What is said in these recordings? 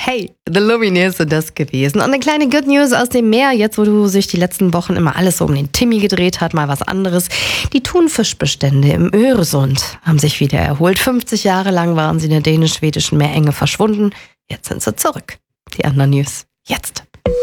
Hey, The Lumineers sind das gewesen. Und eine kleine Good News aus dem Meer, jetzt wo sich die letzten Wochen immer alles so um den Timmy gedreht hat, mal was anderes. Die Thunfischbestände im Öresund haben sich wieder erholt. 50 Jahre lang waren sie in der dänisch-schwedischen Meerenge verschwunden. Jetzt sind sie zurück. Die anderen News jetzt.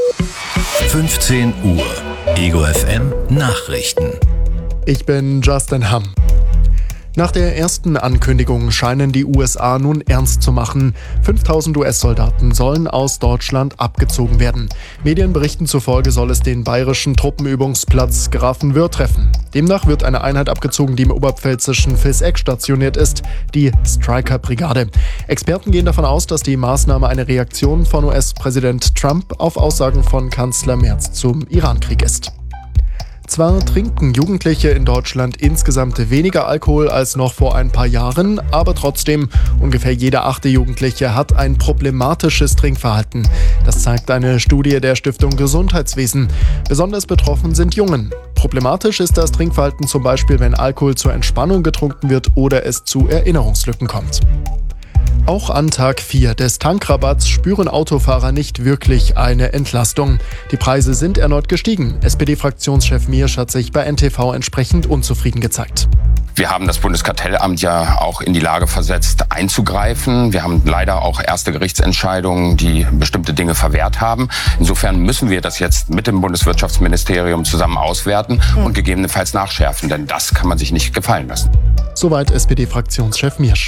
15 Uhr. Ego FM Nachrichten. Ich bin Justin Hamm. Nach der ersten Ankündigung scheinen die USA nun ernst zu machen. 5000 US-Soldaten sollen aus Deutschland abgezogen werden. Medienberichten zufolge soll es den bayerischen Truppenübungsplatz Grafenwöhr treffen. Demnach wird eine Einheit abgezogen, die im oberpfälzischen Vilseck stationiert ist, die Stryker-Brigade. Experten gehen davon aus, dass die Maßnahme eine Reaktion von US-Präsident Trump auf Aussagen von Kanzler Merz zum Irankrieg ist. Zwar trinken Jugendliche in Deutschland insgesamt weniger Alkohol als noch vor ein paar Jahren, aber trotzdem, ungefähr jeder 8. Jugendliche hat ein problematisches Trinkverhalten. Das zeigt eine Studie der Stiftung Gesundheitswesen. Besonders betroffen sind Jungen. Problematisch ist das Trinkverhalten zum Beispiel, wenn Alkohol zur Entspannung getrunken wird oder es zu Erinnerungslücken kommt. Auch an Tag 4 des Tankrabatts spüren Autofahrer nicht wirklich eine Entlastung. Die Preise sind erneut gestiegen. SPD-Fraktionschef Miersch hat sich bei NTV entsprechend unzufrieden gezeigt. Wir haben das Bundeskartellamt ja auch in die Lage versetzt, einzugreifen. Wir haben leider auch erste Gerichtsentscheidungen, die bestimmte Dinge verwehrt haben. Insofern müssen wir das jetzt mit dem Bundeswirtschaftsministerium zusammen auswerten und gegebenenfalls nachschärfen, denn das kann man sich nicht gefallen lassen. Soweit SPD-Fraktionschef Miersch.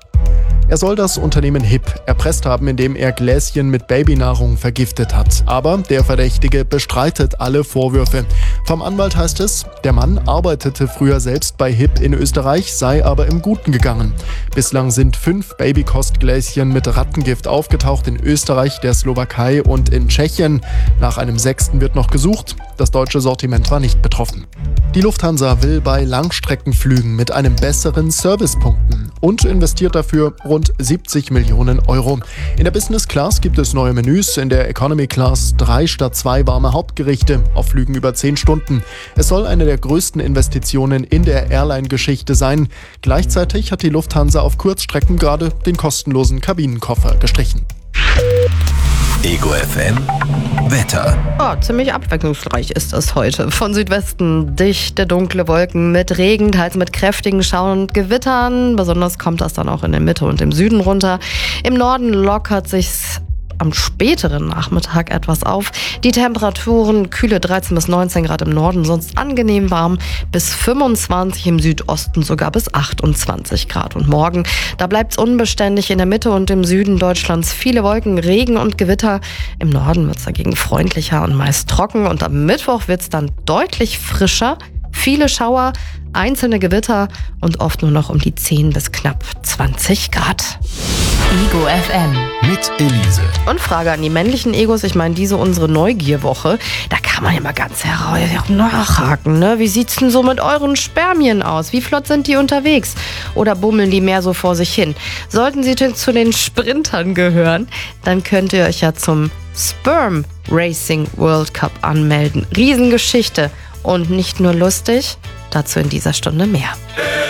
Er soll das Unternehmen HIP erpresst haben, indem er Gläschen mit Babynahrung vergiftet hat. Aber der Verdächtige bestreitet alle Vorwürfe. Vom Anwalt heißt es, der Mann arbeitete früher selbst bei HIP in Österreich, sei aber im Guten gegangen. Bislang sind 5 Babykostgläschen mit Rattengift aufgetaucht in Österreich, der Slowakei und in Tschechien. Nach einem 6. wird noch gesucht. Das deutsche Sortiment war nicht betroffen. Die Lufthansa will bei Langstreckenflügen mit einem besseren Service punkten und investiert dafür rund 70 Millionen Euro. In der Business Class gibt es neue Menüs, in der Economy Class 3 statt 2 warme Hauptgerichte auf Flügen über 10 Stunden. Es soll eine der größten Investitionen in der Airline-Geschichte sein. Gleichzeitig hat die Lufthansa auf Kurzstrecken gerade den kostenlosen Kabinenkoffer gestrichen. Ego FM Wetter. Ziemlich abwechslungsreich ist das heute. Von Südwesten dichte, dunkle Wolken mit Regen, teils mit kräftigen Schauern und Gewittern. Besonders kommt das dann auch in der Mitte und im Süden runter. Im Norden lockert sich's am späteren Nachmittag etwas auf. Die Temperaturen kühle 13 bis 19 Grad im Norden, sonst angenehm warm, bis 25 im Südosten, sogar bis 28 Grad. Und morgen, da bleibt's unbeständig in der Mitte und im Süden Deutschlands. Viele Wolken, Regen und Gewitter. Im Norden wird's dagegen freundlicher und meist trocken. Und am Mittwoch wird's dann deutlich frischer. Viele Schauer, einzelne Gewitter und oft nur noch um die 10 bis knapp 20 Grad. Ego FM Mit Elise. Und Frage an die männlichen Egos, ich meine, diese unsere Neugierwoche, da kann man ja mal ganz nachhaken, ne? Wie sieht's denn so mit euren Spermien aus? Wie flott sind die unterwegs? Oder bummeln die mehr so vor sich hin? Sollten sie denn zu den Sprintern gehören, dann könnt ihr euch ja zum Sperm Racing World Cup anmelden. Riesengeschichte und nicht nur lustig, dazu in dieser Stunde mehr.